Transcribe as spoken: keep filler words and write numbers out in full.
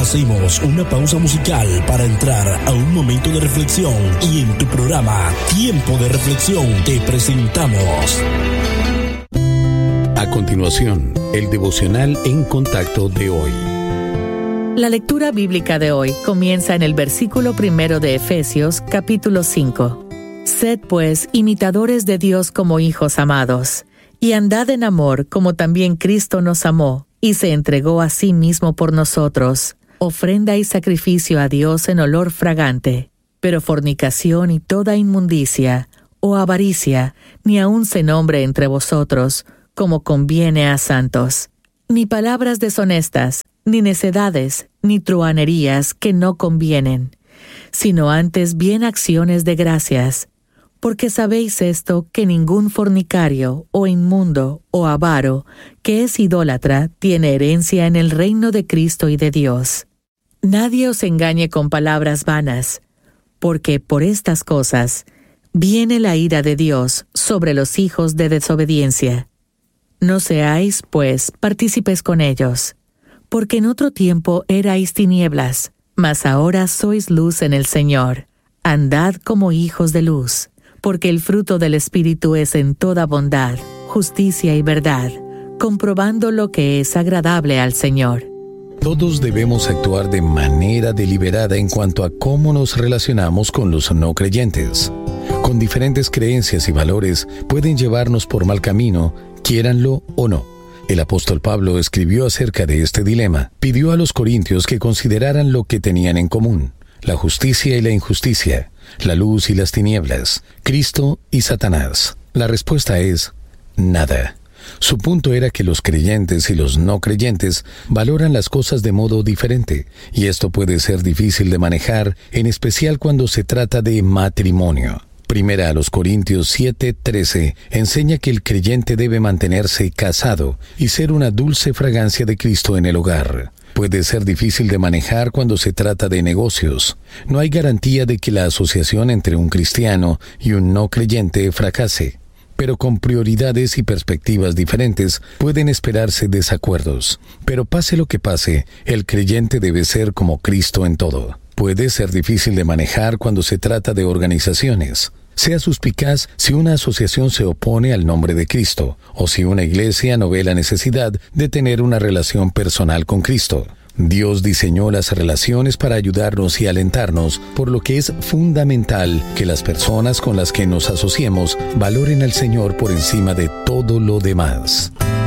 Hacemos una pausa musical para entrar a un momento de reflexión y en tu programa Tiempo de Reflexión te presentamos. A continuación, el devocional en contacto de hoy. La lectura bíblica de hoy comienza en el versículo primero de Efesios, capítulo cinco. Sed pues imitadores de Dios como hijos amados, y andad en amor como también Cristo nos amó, y se entregó a sí mismo por nosotros, ofrenda y sacrificio a Dios en olor fragante. Pero fornicación y toda inmundicia, o avaricia, ni aun se nombre entre vosotros, como conviene a santos. Ni palabras deshonestas, ni necedades, ni truhanerías que no convienen, sino antes bien acciones de gracias. Porque sabéis esto, que ningún fornicario, o inmundo, o avaro, que es idólatra, tiene herencia en el reino de Cristo y de Dios. Nadie os engañe con palabras vanas, porque por estas cosas viene la ira de Dios sobre los hijos de desobediencia. No seáis, pues, partícipes con ellos, porque en otro tiempo erais tinieblas, mas ahora sois luz en el Señor. Andad como hijos de luz, porque el fruto del Espíritu es en toda bondad, justicia y verdad, comprobando lo que es agradable al Señor. Todos debemos actuar de manera deliberada en cuanto a cómo nos relacionamos con los no creyentes. Con diferentes creencias y valores pueden llevarnos por mal camino, quiéranlo o no. El apóstol Pablo escribió acerca de este dilema. Pidió a los corintios que consideraran lo que tenían en común: la justicia y la injusticia, la luz y las tinieblas, Cristo y Satanás. La respuesta es nada. Su punto era que los creyentes y los no creyentes valoran las cosas de modo diferente, y esto puede ser difícil de manejar, en especial cuando se trata de matrimonio. Primera a los Corintios siete trece enseña que el creyente debe mantenerse casado y ser una dulce fragancia de Cristo en el hogar. Puede ser difícil de manejar cuando se trata de negocios. No hay garantía de que la asociación entre un cristiano y un no creyente fracase. Pero con prioridades y perspectivas diferentes pueden esperarse desacuerdos. Pero pase lo que pase, el creyente debe ser como Cristo en todo. Puede ser difícil de manejar cuando se trata de organizaciones. Sea suspicaz si una asociación se opone al nombre de Cristo, o si una iglesia no ve la necesidad de tener una relación personal con Cristo. Dios diseñó las relaciones para ayudarnos y alentarnos, por lo que es fundamental que las personas con las que nos asociemos valoren al Señor por encima de todo lo demás.